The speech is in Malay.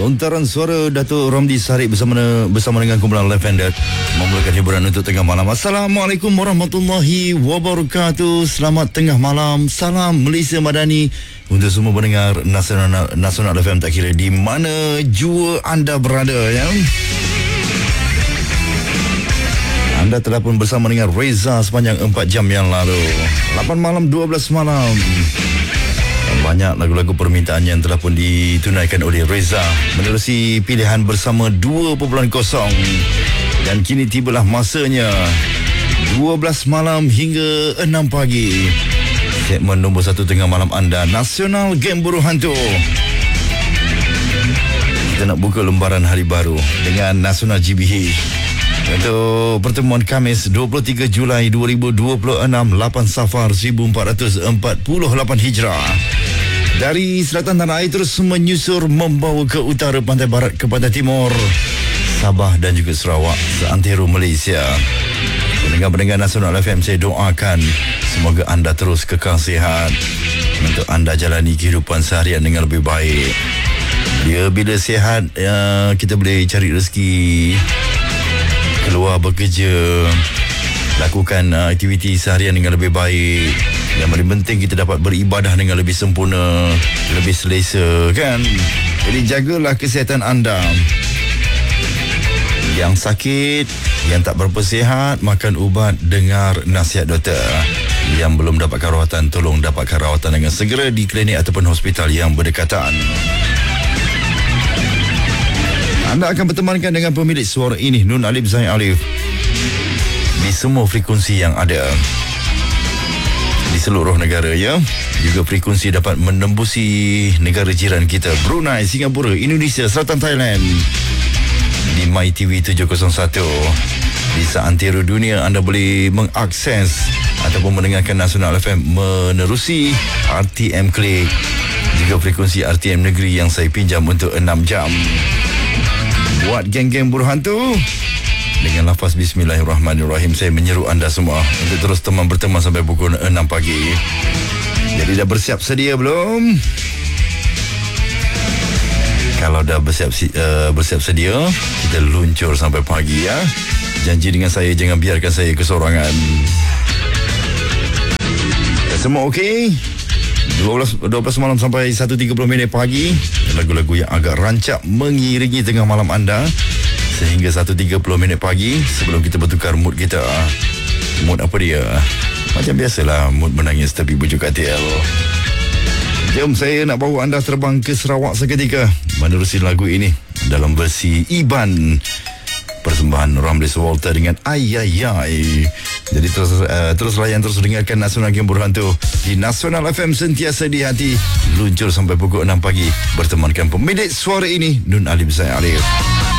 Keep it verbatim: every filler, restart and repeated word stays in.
Lontaran suara Datuk Ramli Sarip bersama bersama dengan kumpulan Lavender memulakan hiburan untuk tengah malam. Assalamualaikum warahmatullahi wabarakatuh. Selamat tengah malam. Salam Malaysia Madani untuk semua pendengar Nasional Nasional F M, tak kira di mana jua anda berada, ya. Anda telah pun bersama dengan Reza sepanjang empat jam yang lalu. lapan malam, dua belas malam. Banyak lagu-lagu permintaan yang telah pun ditunaikan oleh Reza menerusi pilihan bersama dua titik kosong. Dan kini tibalah masanya dua belas malam hingga enam pagi. Segmen nombor satu tengah malam anda, Nasional Game Buruh Hantu. Kita nak buka lembaran hari baru dengan Nasional G B H. Untuk pertemuan Khamis dua puluh tiga Julai dua ribu dua puluh enam, lapan Safar seribu empat ratus empat puluh lapan Hijrah. Dari selatan tanah air terus menyusur membawa ke utara, pantai barat ke pantai timur, Sabah dan juga Sarawak, seantero Malaysia. Pendengar-pendengar Nasional F M, saya doakan semoga anda terus kekal sihat untuk anda jalani kehidupan seharian dengan lebih baik. Ya, bila sihat, ya, kita boleh cari rezeki, keluar bekerja, lakukan uh, aktiviti seharian dengan lebih baik. Yang paling penting kita dapat beribadah dengan lebih sempurna, lebih selesa, kan? Jadi jagalah kesihatan anda. Yang sakit, yang tak berapa sihat, makan ubat, dengar nasihat doktor. Yang belum dapatkan rawatan, tolong dapatkan rawatan dengan segera di klinik ataupun hospital yang berdekatan. Anda akan bertemankan dengan pemilik suara ini, Nun Alif Zain Alif, di semua frekuensi yang ada di seluruh negara, ya. Juga frekuensi dapat menembusi negara jiran kita, Brunei, Singapura, Indonesia, Selatan Thailand, di My T V tujuh kosong satu. Di seantero dunia anda boleh mengakses ataupun mendengarkan Nasional F M menerusi R T M Click, juga frekuensi R T M Negeri yang saya pinjam untuk enam jam. Buat geng-geng buruh hantu, dengan lafaz Bismillahirrahmanirrahim, saya menyeru anda semua untuk terus teman berteman sampai pukul enam pagi. Jadi dah bersiap sedia belum? Kalau dah bersiap uh, bersiap sedia, kita luncur sampai pagi, ya. Janji dengan saya, jangan biarkan saya kesorangan. Semua okey? dua belas malam sampai satu tiga puluh minit pagi. Lagu-lagu yang agak rancak mengiringi tengah malam anda sehingga satu tiga puluh minit pagi, sebelum kita bertukar mood kita. Mood apa dia? Macam biasalah, mood menangis tapi bujuk katil. Jom, saya nak bawa anda terbang ke Sarawak seketika menerusi lagu ini dalam versi Iban, persembahan Ramli Walter dengan Ayayay. Jadi terus uh, terus layan, terus dengarkan Nasional Game Buruh Hantu di Nasional F M, sentiasa di hati. Luncur sampai pukul enam pagi bertemankan pemilik suara ini, Nun Alif Zain Alif.